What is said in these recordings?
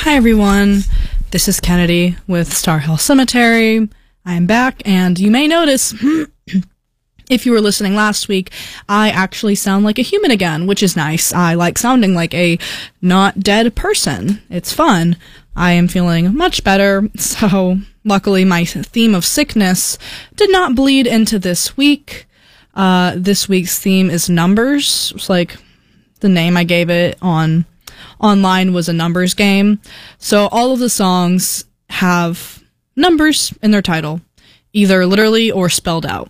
Hi everyone, this is Kennedy with Star Hill Cemetery. I'm back, and you may notice, if you were listening last week, I actually sound like a human again, which is nice. I like sounding like a not dead person. It's fun. I am feeling much better, so luckily my theme of sickness did not bleed into this week. This week's theme is numbers. It's like the name I gave it online was a numbers game. So all of the songs have numbers in their title, either literally or spelled out.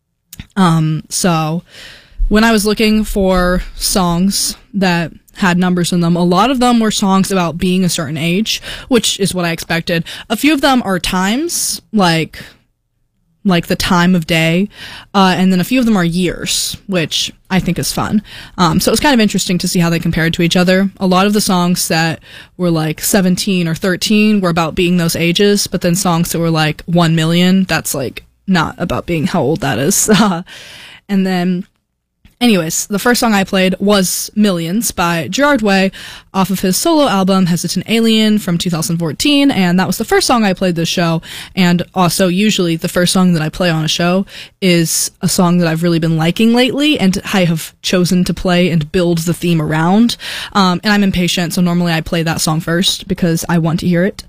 So when I was looking for songs that had numbers in them, a lot of them were songs about being a certain age, which is what I expected. A few of them are times, like the time of day, and then a few of them are years, which I think is fun. So it was kind of interesting to see how they compared to each other. A lot of the songs that were like 17 or 13 were about being those ages, but then songs that were like 1 million, that's like not about being how old that is. And then, anyways, the first song I played was Millions by Gerard Way off of his solo album Hesitant Alien from 2014, and that was the first song I played this show. And also, usually the first song that I play on a show is a song that I've really been liking lately, and I have chosen to play and build the theme around. And I'm impatient, so normally I play that song first because I want to hear it.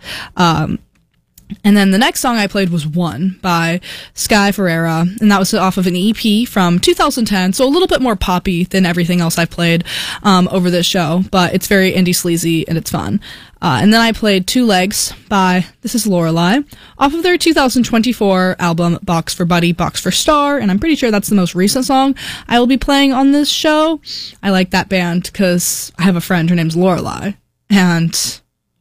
And then the next song I played was One by Sky Ferreira, and that was off of an EP from 2010, so a little bit more poppy than everything else I've played over this show, but it's very indie sleazy and it's fun. And then I played Two Legs by This Is Lorelei off of their 2024 album Box for Buddy, Box for Star, and I'm pretty sure that's the most recent song I will be playing on this show. I like that band because I have a friend, her name's Lorelei, and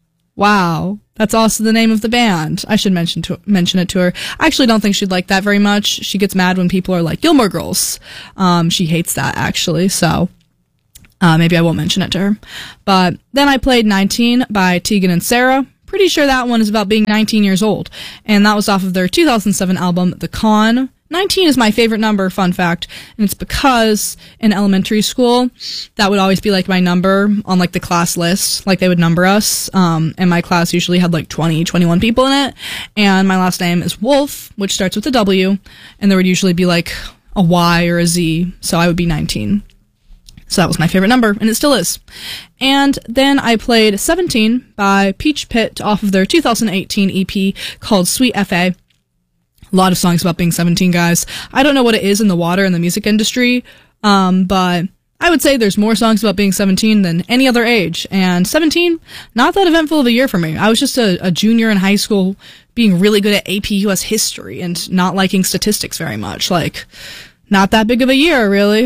wow, that's also the name of the band. I should mention it to her. I actually don't think she'd like that very much. She gets mad when people are like, Gilmore Girls. She hates that, actually, so maybe I won't mention it to her. But then I played 19 by Tegan and Sara. Pretty sure that one is about being 19 years old. And that was off of their 2007 album, The Con. 19 is my favorite number, fun fact, and it's because in elementary school, that would always be like my number on like the class list, like they would number us, and my class usually had like 20, 21 people in it, and my last name is Wolf, which starts with a W, and there would usually be like a Y or a Z, so I would be 19. So that was my favorite number, and it still is. And then I played 17 by Peach Pit off of their 2018 EP called Sweet F.A., a lot of songs about being 17, guys. I don't know what it is in the water in the music industry, but I would say there's more songs about being 17 than any other age. And 17, not that eventful of a year for me. I was just a junior in high school being really good at AP US history and not liking statistics very much. Like, not that big of a year, really.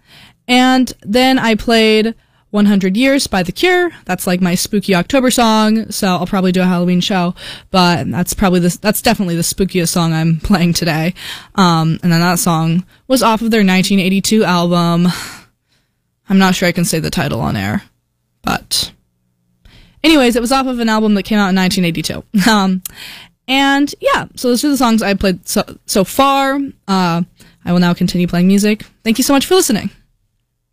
And then I played 100 Years by The Cure. That's like my spooky October song, so I'll probably do a Halloween show, but that's definitely the spookiest song I'm playing today. And then that song was off of their 1982 album. I'm not sure I can say the title on air, but anyways, it was off of an album that came out in 1982. And yeah, so those are the songs I played so far. I will now continue playing music. Thank you so much for listening.